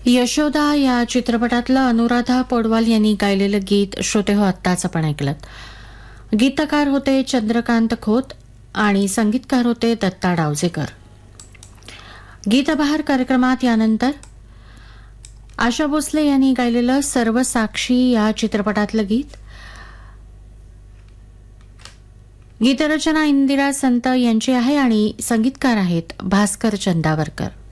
यशोदा या चित्रपटातलं अनुराधा पौडवाल यांनी गायलेलं गीत श्रोते हो आत्ताच आपण ऐकलं. गीतकार होते चंद्रकांत खोत आणि संगीतकार होते दत्ता डावजेकर. गीतबहार कार्यक्रमात यानंतर आशा भोसले यांनी गायलेलं सर्वसाक्षी या चित्रपटातलं गीत. गीतरचना इंदिरा संत यांची आहे आणि संगीतकार आहेत भास्कर चंदावरकर.